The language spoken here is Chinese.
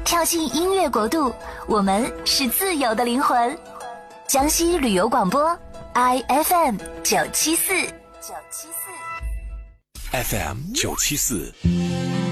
跳进音乐国度，我们是自由的灵魂。江西旅游广播 ，IFM 974，FM 974。